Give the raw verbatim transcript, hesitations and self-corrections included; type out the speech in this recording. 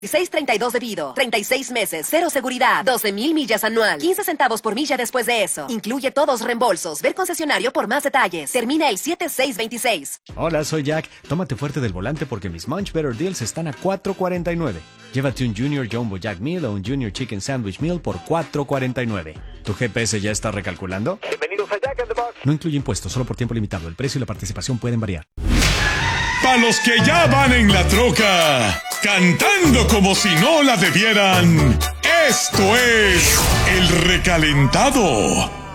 seis treinta y dos debido, treinta y seis meses, cero seguridad, doce mil millas anual, quince centavos por milla después de eso. Incluye todos reembolsos. Ver concesionario por más detalles. Termina el siete seis veintiséis. Hola, soy Jack. Tómate fuerte del volante porque mis Munch Better Deals están a cuatro cuarenta y nueve. Llévate un Junior Jumbo Jack Meal o un Junior Chicken Sandwich Meal por cuatro cuarenta y nueve. ¿Tu G P S ya está recalculando? Bienvenidos a Jack in the Box. No incluye impuestos, solo por tiempo limitado. El precio y la participación pueden variar. Para los que ya van en la troca, cantando como si no la debieran, esto es El Recalentado.